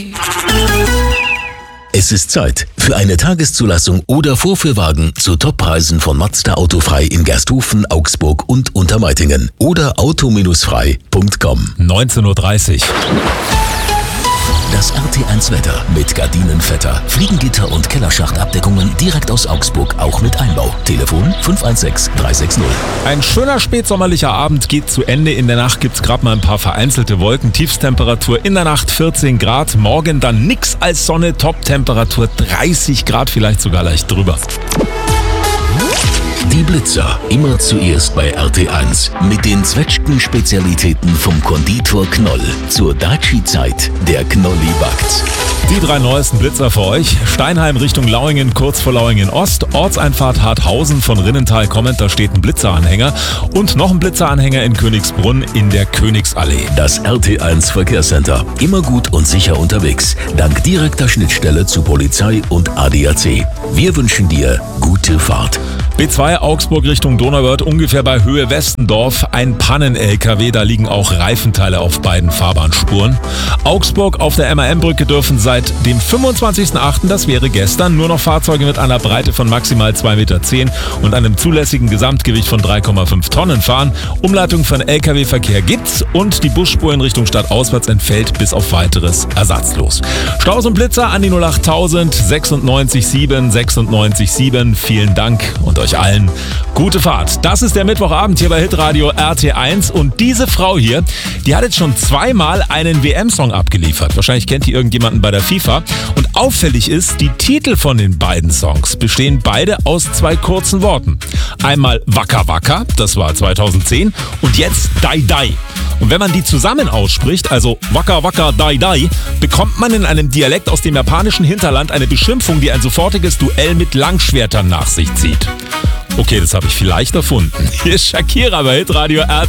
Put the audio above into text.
Es ist Zeit für eine Tageszulassung oder Vorführwagen zu Toppreisen von Mazda Autofrei in Gersthofen, Augsburg und Untermeitingen oder auto-frei.com. 19:30 Uhr. Das RT1 Wetter mit Gardinenvetter, Fliegengitter und Kellerschachtabdeckungen direkt aus Augsburg, auch mit Einbau. Telefon 516 360. Ein schöner spätsommerlicher Abend geht zu Ende. In der Nacht gibt's gerade mal ein paar vereinzelte Wolken. Tiefstemperatur in der Nacht 14 Grad. Morgen dann nix als Sonne. Toptemperatur 30 Grad, vielleicht sogar leicht drüber. Die Blitzer, immer zuerst bei RT1 mit den Zwetschgen-Spezialitäten vom Konditor Knoll. Zur Daci-Zeit, der Knolli backt. Die 3 neuesten Blitzer für euch. Steinheim Richtung Lauingen, kurz vor Lauingen Ost. Ortseinfahrt Harthausen von Rinnental kommend, da steht ein Blitzeranhänger. Und noch ein Blitzeranhänger in Königsbrunn in der Königsallee. Das RT1 Verkehrscenter. Immer gut und sicher unterwegs. Dank direkter Schnittstelle zu Polizei und ADAC. Wir wünschen dir gute Fahrt. B2 Augsburg Richtung Donauwörth, ungefähr bei Höhe Westendorf. Ein Pannen-LKW, da liegen auch Reifenteile auf beiden Fahrbahnspuren. Augsburg auf der MAN-Brücke dürfen seit dem 25.08., das wäre gestern, nur noch Fahrzeuge mit einer Breite von maximal 2,10 Meter und einem zulässigen Gesamtgewicht von 3,5 Tonnen fahren. Umleitung für den LKW-Verkehr gibt's und die Busspur in Richtung Stadtauswärts entfällt bis auf weiteres ersatzlos. Staus und Blitzer an die 08000 96 7 96 7. Vielen Dank und euch allen gute Fahrt. Das ist der Mittwochabend hier bei Hitradio RT1 und diese Frau hier, die hat jetzt schon 2-mal einen WM-Song abgeliefert. Wahrscheinlich kennt die irgendjemanden bei der FIFA. Und auffällig ist, die Titel von den beiden Songs bestehen beide aus 2 kurzen Worten. Einmal Waka Waka, das war 2010, und jetzt Dai Dai. Und wenn man die zusammen ausspricht, also Waka Waka Dai Dai, bekommt man in einem Dialekt aus dem japanischen Hinterland eine Beschimpfung, die ein sofortiges Duell mit Langschwertern nach sich zieht. Okay, das habe ich vielleicht erfunden. Hier ist Shakira bei Hitradio RT.